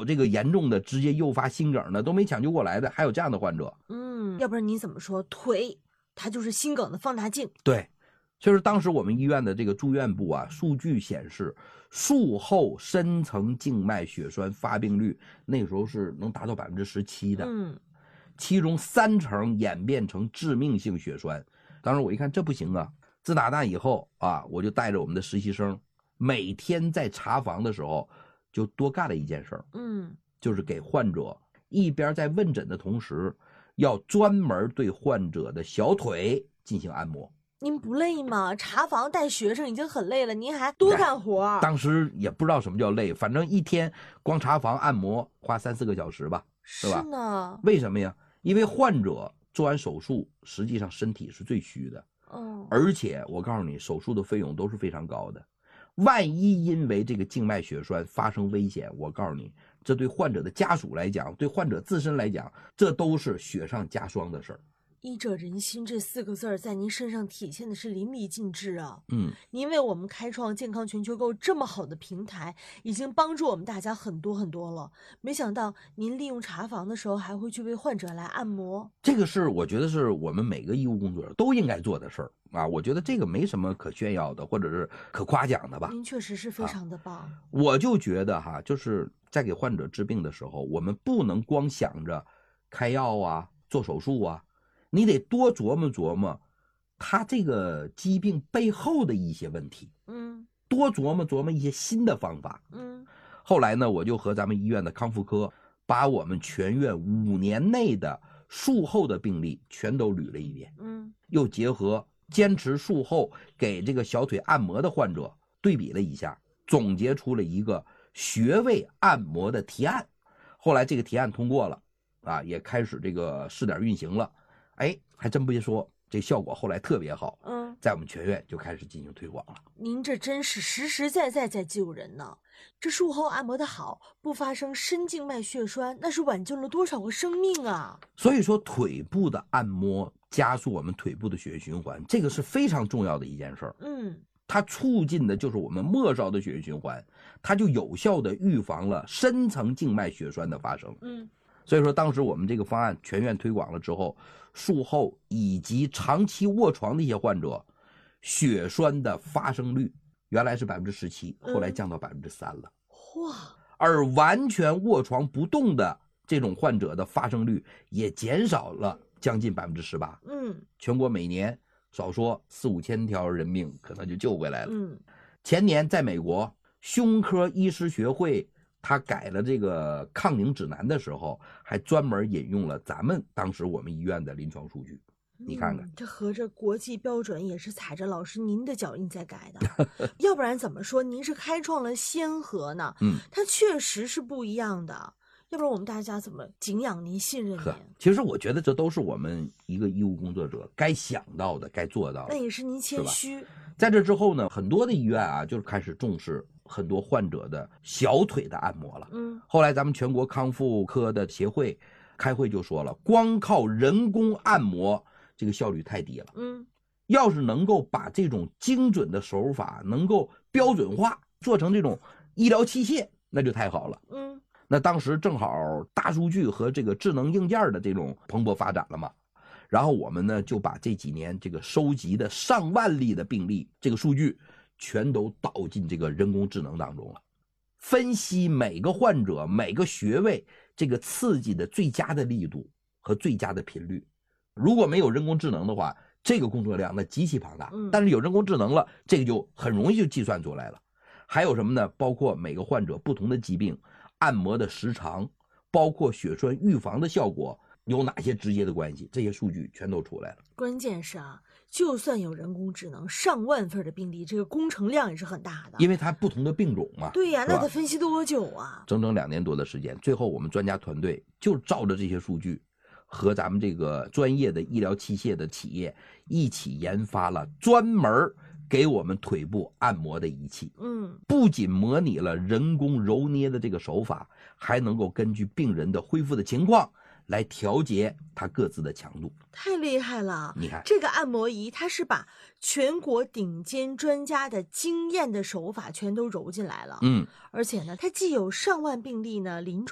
有这个严重的直接诱发心梗的都没抢救过来的，还有这样的患者。 要不然你怎么说腿它就是心梗的放大镜？ 对，所以说当时我们医院的这个住院部啊，数据显示术后深层静脉血栓发病率那个时候是能达到17%的。其中30%演变成致命性血栓。当时我一看这不行啊，自打那以后啊，我就带着我们的实习生，每天在查房的时候就多干了一件事儿，就是给患者一边在问诊的同时，要专门对患者的小腿进行按摩。 您不累吗？查房带学生已经很累了，您还多干活。 当时也不知道什么叫累，反正一天光查房按摩花3-4个小时吧，是吧？ 是呢。 为什么呀？因为患者做完手术，实际上身体是最虚的，而且我告诉你，手术的费用都是非常高的。万一因为这个静脉血栓发生危险，我告诉你，这对患者的家属来讲，对患者自身来讲，这都是雪上加霜的事儿。 医者仁心这4个字在您身上体现的是淋漓尽致啊！您为我们开创健康全球购这么好的平台，已经帮助我们大家很多很多了。没想到您利用查房的时候，还会去为患者来按摩。 这个是我觉得是我们每个医务工作者都应该做的事儿啊！我觉得这个没什么可炫耀的，或者是可夸奖的吧。 您确实是非常的棒。 我就觉得哈，就是在给患者治病的时候，我们不能光想着开药啊、做手术啊。你得多琢磨琢磨他这个疾病背后的一些问题，多琢磨琢磨一些新的方法。后来呢，我就和咱们医院的康复科把我们全院5年内的术后的病例全都捋了一遍，又结合坚持术后给这个小腿按摩的患者对比了一下，总结出了一个穴位按摩的提案。后来这个提案通过了啊，也开始这个试点运行了。还真别说，这效果后来特别好。在我们全院就开始进行推广了。 您这真是实实在在在救人呢！这术后按摩的好，不发生深静脉血栓，那是挽救了多少个生命啊！ 所以说，腿部的按摩加速我们腿部的血液循环，这个是非常重要的一件事儿。它促进的就是我们末梢的血液循环，它就有效的预防了深层静脉血栓的发生。所以说当时我们这个方案全院推广了之后，术后以及长期卧床的一些患者，血栓的发生率原来是17%，后来降到3%了。而完全卧床不动的这种患者的发生率也减少了将近18%。全国每年少说4-5千条人命可能就救回来了。前年在美国胸科医师学会他改了这个抗凝指南的时候，还专门引用了咱们当时我们医院的临床数据。你看看， 这合着国际标准也是踩着老师您的脚印在改的，要不然怎么说您是开创了先河呢？它确实是不一样的，要不然我们大家怎么敬仰您、信任您？ 其实我觉得这都是我们一个医务工作者该想到的、该做到的。 那也是您谦虚。 在这之后呢，很多的医院啊，就是开始重视很多患者的小腿的按摩了。后来咱们全国康复科的协会开会就说了，光靠人工按摩这个效率太低了。要是能够把这种精准的手法能够标准化，做成这种医疗器械，那就太好了。那当时正好大数据和这个智能硬件的这种蓬勃发展了嘛。然后我们呢就把这几年这个收集的上万例的病例这个数据全都导进这个人工智能当中了，分析每个患者每个穴位这个刺激的最佳的力度和最佳的频率。如果没有人工智能的话，这个工作量那极其庞大。但是有人工智能了，这个就很容易就计算出来了。还有什么呢？包括每个患者不同的疾病按摩的时长，包括血栓预防的效果有哪些直接的关系，这些数据全都出来了。 关键是啊，就算有人工智能，上万份的病例，这个工程量也是很大的。 因为它不同的病种嘛。 对呀，那得分析多久啊？ 整整2年多的时间，最后我们专家团队就照着这些数据，和咱们这个专业的医疗器械的企业一起研发了专门给我们腿部按摩的仪器。不仅模拟了人工揉捏的这个手法，还能够根据病人的恢复的情况来调节它各自的强度。 太厉害了！ 你看这个按摩仪，它是把全国顶尖专家的经验的手法全都揉进来了。而且呢，它既有上万病例呢临床